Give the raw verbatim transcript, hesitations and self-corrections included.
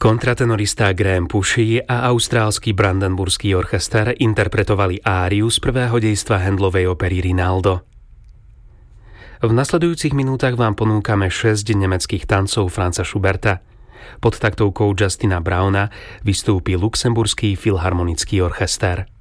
Kontratenorista Graham Pushy a austrálsky Brandenburský orchester interpretovali áriu z prvého dejstva Handlovej opery Rinaldo. V nasledujúcich minútach vám ponúkame šesť nemeckých tancov Franza Schuberta. Pod taktovkou Justina Browna vystúpi Luxemburský filharmonický orchester.